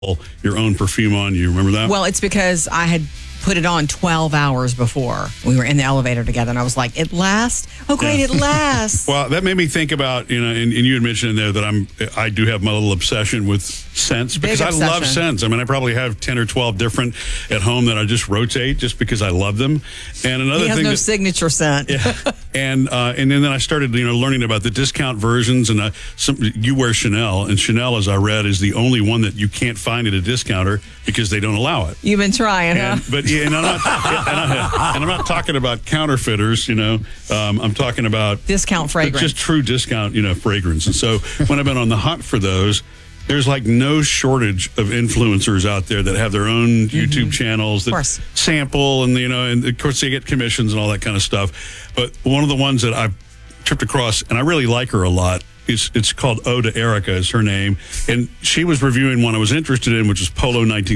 your own perfume on. You remember that? Well, it's because I had put it on 12 hours before. We were in the elevator together, and I was like, it lasts? Oh, great, it lasts. Well, that made me think about, and you had mentioned in there that I do have my little obsession with scents because I love scents. I mean, I probably have 10 or 12 different at home that I just rotate just because I love them. And another he has thing no signature scent. Yeah. And then I started, learning about the discount versions, and you wear Chanel, and Chanel, as I read, is the only one that you can't find at a discounter because they don't allow it. You've been trying, huh? But and I'm not talking about counterfeiters. I'm talking about discount fragrance, just true discount, fragrance. And so when I've been on the hunt for those, there's like no shortage of influencers out there that have their own YouTube channels that sample, and and of course they get commissions and all that kind of stuff. But one of the ones that I've tripped across, and I really like her a lot, it's called Eau de Erica is her name, and she was reviewing one I was interested in, which is Polo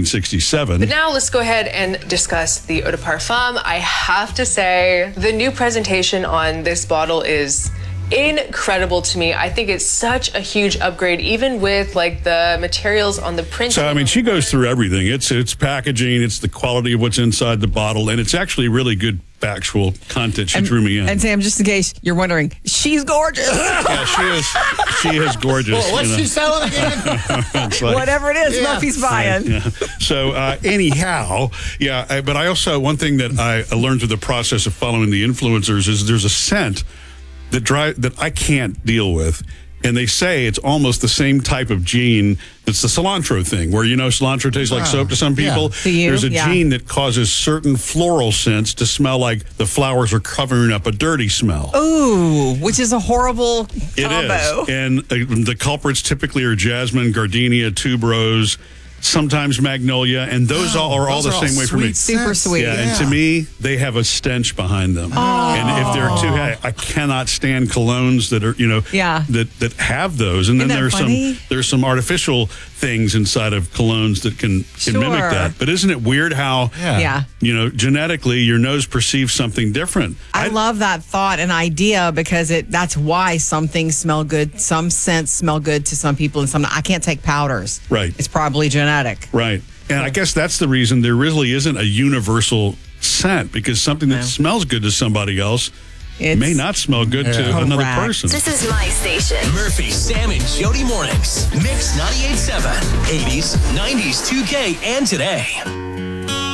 1967. But now let's go ahead and discuss the Eau de Parfum. I have to say, the new presentation on this bottle is incredible to me. I think it's such a huge upgrade, even with like the materials on the print. So I mean, she goes through everything. It's packaging, it's the quality of what's inside the bottle, and it's actually really good factual content. She drew me in. And Sam, just in case you're wondering, she's gorgeous. Yeah, she is. She is gorgeous. Well, what's she selling again? Whatever it is, Murphy's buying. Yeah. So anyhow, but I also, one thing that I learned through the process of following the influencers is there's a scent that I can't deal with. And they say it's almost the same type of gene that's the cilantro thing, where, cilantro tastes like soap to some people. Yeah. There's a gene that causes certain floral scents to smell like the flowers are covering up a dirty smell. Ooh, which is a horrible combo. It is. And the culprits typically are jasmine, gardenia, tuberose, sometimes magnolia, and those are all the same way for me. Super sweet. Yeah, and to me, they have a stench behind them. And if they're too, I cannot stand colognes that are, that have those. And then there's some artificial things inside of colognes that can mimic that. But isn't it weird how, genetically your nose perceives something different? I love that thought and idea because that's why some things smell good. Some scents smell good to some people, and some I can't take powders. Right. It's probably genetic. Right. And I guess that's the reason there really isn't a universal scent, because something that smells good to somebody else may not smell good to another person. This is my station. Murphy, Sam, and Jody mornings. Mix 98.7. 80s, 90s, 2K, and today.